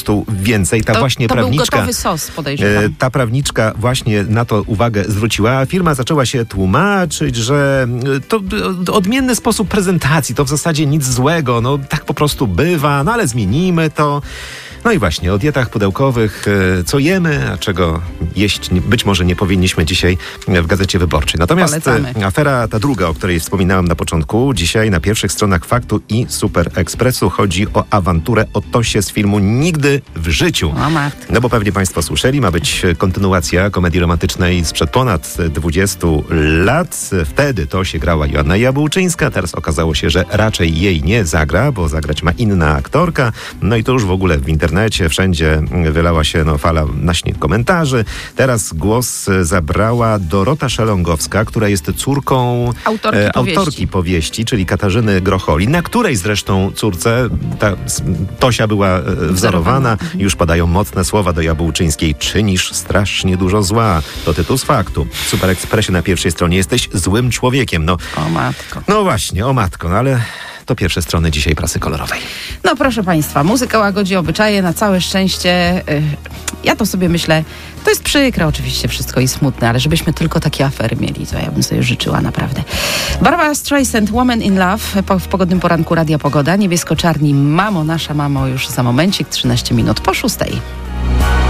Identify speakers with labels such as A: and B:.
A: Tu więcej. Ta właśnie
B: to
A: prawniczka.
B: Był gotowy sos, podejrzewam.
A: Ta prawniczka właśnie na to uwagę zwróciła, a firma zaczęła się tłumaczyć, że to odmienny sposób prezentacji, to w zasadzie nic złego, no tak po prostu bywa, no ale zmienimy to. No i właśnie o dietach pudełkowych, co jemy, a czego jeść być może nie powinniśmy dzisiaj w Gazecie Wyborczej. Natomiast
B: Polecamy.
A: afera ta druga, o której wspominałem na początku, dzisiaj na pierwszych stronach Faktu i Super Expressu chodzi o awanturę o Tosie z filmu Nigdy w życiu.
B: O matko.
A: No bo pewnie Państwo słyszeli, ma być kontynuacja komedii romantycznej sprzed ponad 20 lat. Wtedy Tosie grała Joanna Jabłczyńska, teraz okazało się, że raczej jej nie zagra, bo zagrać ma inna aktorka. No i to już w ogóle w internecie wszędzie wylała się fala naśnych komentarzy. Teraz głos zabrała Dorota Szelongowska, która jest córką autorki powieści, czyli Katarzyny Grocholi, na której zresztą córce ta Tosia była wzorowana. Już padają mocne słowa do Jabłczyńskiej. Czynisz strasznie dużo zła. To tytuł z Faktu. W Super Expressie na pierwszej stronie jesteś złym człowiekiem.
B: O matko.
A: No właśnie, o matko, no ale to pierwsze strony dzisiaj prasy kolorowej.
B: No proszę Państwa, muzyka łagodzi obyczaje, na całe szczęście. Ja to sobie myślę, to jest przykre oczywiście wszystko i smutne, ale żebyśmy tylko takie afery mieli, to ja bym sobie życzyła naprawdę. Barbara Streisand, Woman in Love, w pogodnym poranku Radia Pogoda, niebiesko-czarni Mamo, nasza mamo już za momencik, 13 minut po 6:00.